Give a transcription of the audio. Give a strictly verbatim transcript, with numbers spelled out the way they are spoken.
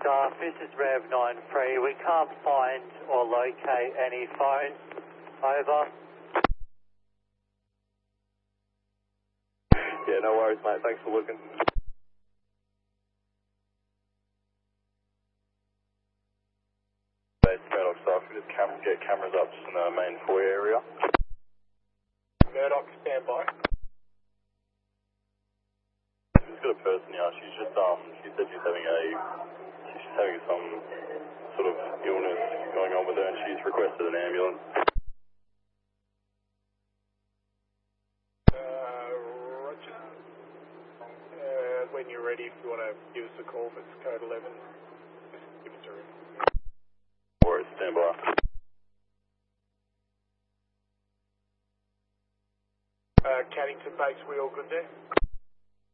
Staff, this is Rev nine three. We can't find or locate any phones. Over. Yeah, no worries, mate. Thanks for looking. Murdoch staff, we just cam get cameras up in the main foyer area. Murdoch, stand by. She's got a person here. She's just um. She said she's having a. She's having some sort of illness going on with her, and she's requested an ambulance. Uh, Roger. Uh, when you're ready, if you want to give us a call, if it's code eleven, just give us a ring. Or stand by. Uh, Caddington base, we all good there?